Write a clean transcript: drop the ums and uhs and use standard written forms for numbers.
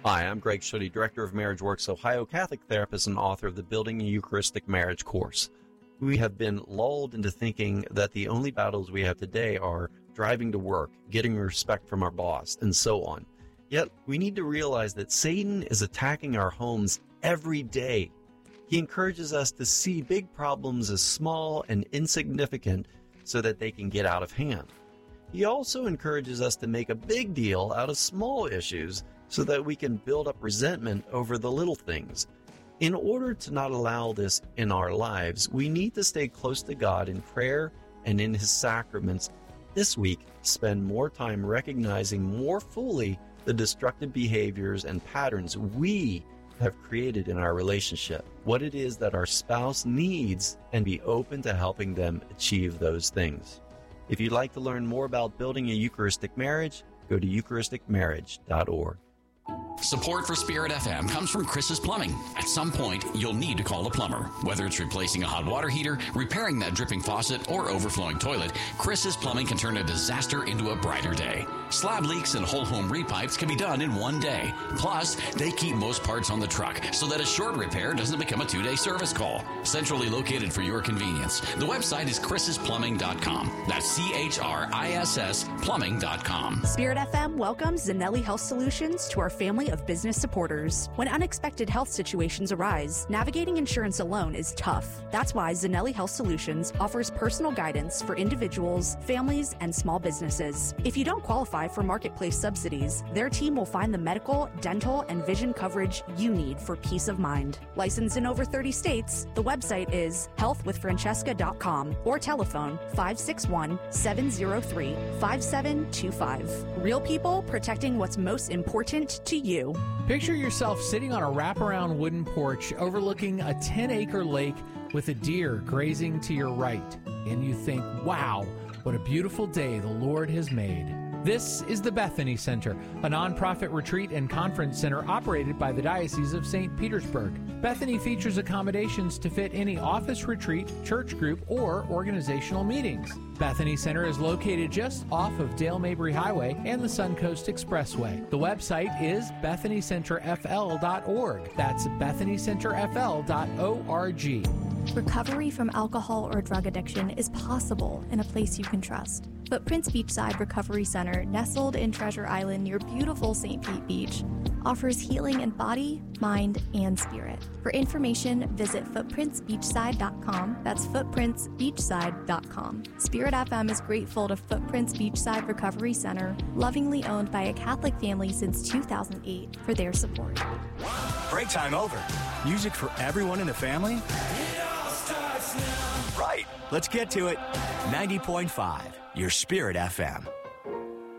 Hi, I'm Greg Schutte, Director of Marriage Works Ohio, Catholic therapist and author of the Building a Eucharistic Marriage course. We have been lulled into thinking that the only battles we have today are driving to work, getting respect from our boss, and so on. Yet, we need to realize that Satan is attacking our homes every day. He encourages us to see big problems as small and insignificant so that they can get out of hand. He also encourages us to make a big deal out of small issues so that we can build up resentment over the little things. In order to not allow this in our lives, we need to stay close to God in prayer and in His sacraments. This week, spend more time recognizing more fully the destructive behaviors and patterns we have created in our relationship, what it is that our spouse needs, and be open to helping them achieve those things. If you'd like to learn more about building a Eucharistic marriage, go to eucharisticmarriage.org. Support for Spirit FM comes from Chris's Plumbing. At some point, you'll need to call a plumber. Whether it's replacing a hot water heater, repairing that dripping faucet, or overflowing toilet, Chris's Plumbing can turn a disaster into a brighter day. Slab leaks and whole home repipes can be done in one day. Plus, they keep most parts on the truck so that a short repair doesn't become a 2-day service call. Centrally located for your convenience. The website is chrissplumbing.com. That's CHRISS plumbing.com. Spirit FM welcomes Zanelli Health Solutions to our family of business supporters. When unexpected health situations arise, navigating insurance alone is tough. That's why Zanelli Health Solutions offers personal guidance for individuals, families, and small businesses. If you don't qualify for marketplace subsidies, their team will find the medical, dental, and vision coverage you need for peace of mind. Licensed in over 30 states, the website is healthwithfrancesca.com or telephone 561-703-5725. Real people protecting what's most important to you. Picture yourself sitting on a wraparound wooden porch overlooking a 10-acre lake with a deer grazing to your right, and you think, wow, what a beautiful day the Lord has made. This is the Bethany Center, a nonprofit retreat and conference center operated by the Diocese of St. Petersburg. Bethany features accommodations to fit any office retreat, church group, or organizational meetings. Bethany Center is located just off of Dale Mabry Highway and the Suncoast Expressway. The website is BethanyCenterFL.org. That's BethanyCenterFL.org. Recovery from alcohol or drug addiction is possible in a place you can trust. Footprints Beachside Recovery Center, nestled in Treasure Island near beautiful St. Pete Beach, offers healing in body, mind, and spirit. For information, visit footprintsbeachside.com. That's footprintsbeachside.com. Spirit FM is grateful to Footprints Beachside Recovery Center, lovingly owned by a Catholic family since 2008, for their support. Break time over. Music for everyone in the family? It all starts now. Right. Let's get to it. 90.5, your Spirit FM.